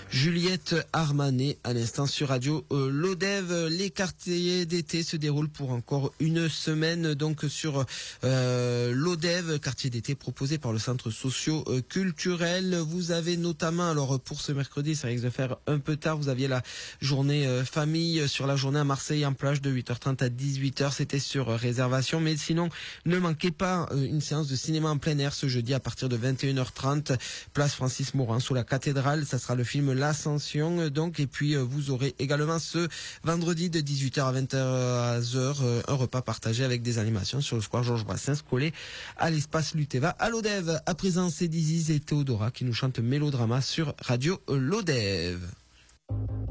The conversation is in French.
Juliette Armanet à l'instant sur Radio Lodève. Les quartiers d'été se déroulent pour encore une semaine donc sur Lodève, quartier d'été proposé par le centre socio-culturel. Vous avez notamment, alors pour ce mercredi, ça risque de faire un peu tard, vous aviez la journée famille sur la journée à Marseille en plage de 8h30 à 18h, c'était sur réservation, mais sinon ne manquez pas une séance de cinéma en plein air ce jeudi à partir de 21h30, place Francis Morin sous la cathédrale. Ça sera le film L'Ascension donc, et puis vous aurez également ce vendredi de 18h à 20h un repas partagé avec des animations sur le square Georges Brassens collé à l'espace Luteva à Lodève. À présent, c'est Diziz et Théodora qui nous chantent Mélodrama sur Radio Lodève.